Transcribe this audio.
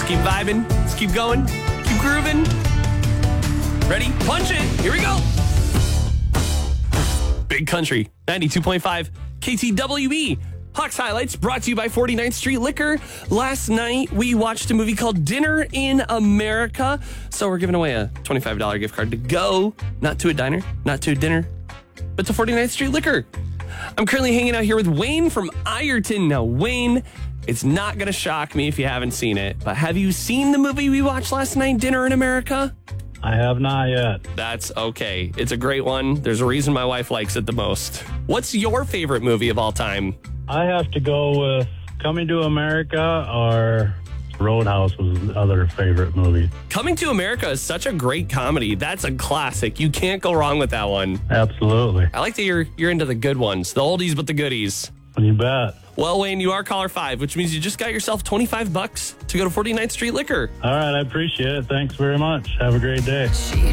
keep vibing. Let's keep going. Keep grooving. Ready? Punch it. Here we go. Big Country, 92.5 KTWE. Hawks Highlights brought to you by 49th Street Liquor. Last night, we watched a movie called Dinner in America. So we're giving away a $25 gift card to go, not to a diner, not to a dinner, but to 49th Street Liquor. I'm currently hanging out here with Wayne from Ironton. Now, Wayne, it's not going to shock me if you haven't seen it, but have you seen the movie we watched last night, Dinner in America? I have not yet. That's okay. It's a great one. There's a reason my wife likes it the most. What's your favorite movie of all time? I have to go with Coming to America, or Roadhouse was the other favorite movie. Coming to America is such a great comedy. That's a classic. You can't go wrong with that one. Absolutely. I like that you're into the good ones, the oldies but the goodies. You bet. Well, Wayne, you are caller 5, which means you just got yourself $25 to go to 49th Street Liquor. All right, I appreciate it. Thanks very much. Have a great day.